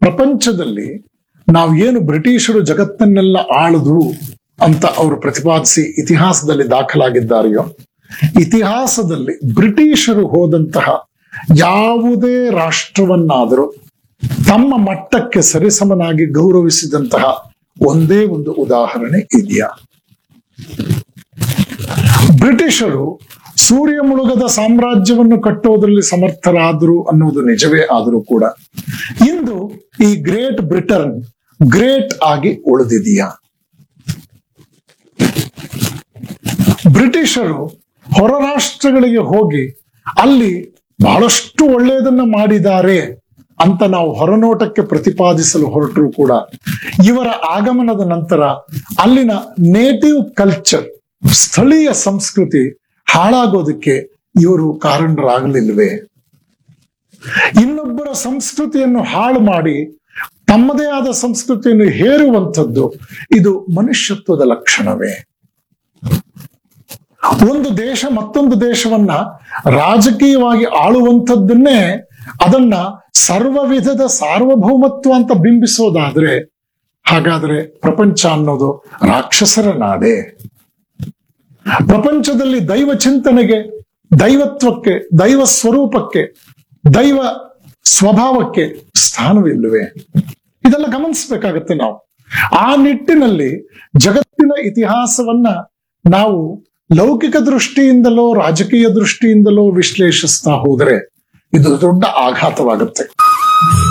ಪ್ರಪಂಚದಲ್ಲಿ ನಾವು ಏನು ಬ್ರಿಟಿಷರು ಜಗತ್ತನ್ನೆಲ್ಲ ಆಳಿದ್ರು ಅಂತ ಅವರು ಪ್ರತಿಪಾದಿಸಿ ಇತಿಹಾಸದಲ್ಲಿ ದಾಖಲಾಗಿದ್ದಾರೆಯೋ, ಇತಿಹಾಸದಲ್ಲಿ ಬ್ರಿಟಿಷರು ಹೋದಂತಹ ಯಾವುದೇ ರಾಷ್ಟ್ರವನ್ನಾದರೂ ತಮ್ಮ ಮಟ್ಟಕ್ಕೆ ಸರಿಸಮನಾಗಿ ಗೌರವಿಸಿದಂತಹ ಒಂದೇ ಒಂದು ಉದಾಹರಣೆ ಇದೆಯಾ? ಬ್ರಿಟಿಷರು ಸೂರ್ಯ ಮುಳುಗದ ಸಾಮ್ರಾಜ್ಯವನ್ನು ಕಟ್ಟೋದ್ರಲ್ಲಿ ಸಮರ್ಥರಾದರು ಅನ್ನೋದು ನಿಜವೇ ಆದರೂ ಕೂಡ ಇಂದು ಈ ಗ್ರೇಟ್ ಬ್ರಿಟನ್ ಗ್ರೇಟ್ ಆಗಿ ಉಳಿದಿದೆಯಾ? ಬ್ರಿಟಿಷರು ಹೊರ ರಾಷ್ಟ್ರಗಳಿಗೆ ಹೋಗಿ ಅಲ್ಲಿ ಬಹಳಷ್ಟು ಒಳ್ಳೆಯದನ್ನ ಮಾಡಿದ್ದಾರೆ ಅಂತ ನಾವು ಹೊರನೋಟಕ್ಕೆ ಪ್ರತಿಪಾದಿಸಲು ಹೊರಟರೂ ಕೂಡ ಇವರ ಆಗಮನದ ನಂತರ ಅಲ್ಲಿನ ನೇಟಿವ್ ಕಲ್ಚರ್, ಸ್ಥಳೀಯ ಸಂಸ್ಕೃತಿ ಹಾಳಾಗೋದಕ್ಕೆ ಇವರು ಕಾರಣರಾಗಲಿಲ್ವೇ? ಇನ್ನೊಬ್ಬರ ಸಂಸ್ಕೃತಿಯನ್ನು ಹಾಳು ಮಾಡಿ ತಮ್ಮದೇ ಆದ ಸಂಸ್ಕೃತಿಯನ್ನು ಹೇರುವಂಥದ್ದು ಇದು ಮನುಷ್ಯತ್ವದ ಲಕ್ಷಣವೇ? ಒಂದು ದೇಶ ಮತ್ತೊಂದು ದೇಶವನ್ನ ರಾಜಕೀಯವಾಗಿ ಆಳುವಂಥದ್ದನ್ನೇ ಅದನ್ನ ಸರ್ವ ವಿಧದ ಸಾರ್ವಭೌಮತ್ವ ಅಂತ ಬಿಂಬಿಸೋದಾದ್ರೆ ಹಾಗಾದ್ರೆ ಪ್ರಪಂಚ ಅನ್ನೋದು ರಾಕ್ಷಸರ ನಾಡೆ. ಪ್ರಪಂಚದಲ್ಲಿ ದೈವ ಚಿಂತನೆಗೆ, ದೈವತ್ವಕ್ಕೆ, ದೈವ ಸ್ವರೂಪಕ್ಕೆ, ದೈವ ಸ್ವಭಾವಕ್ಕೆ ಸ್ಥಾನವಿಲ್ಲವೇ? ಇದೆಲ್ಲ ಗಮನಿಸಬೇಕಾಗತ್ತೆ ನಾವು. ಆ ನಿಟ್ಟಿನಲ್ಲಿ ಜಗತ್ತಿನ ಇತಿಹಾಸವನ್ನ ನಾವು ಲೌಕಿಕ ದೃಷ್ಟಿಯಿಂದಲೋ ರಾಜಕೀಯ ದೃಷ್ಟಿಯಿಂದಲೋ ವಿಶ್ಲೇಷಿಸ್ತಾ ಹೋದರೆ ಇದು ದೊಡ್ಡ ಆಘಾತವಾಗುತ್ತೆ.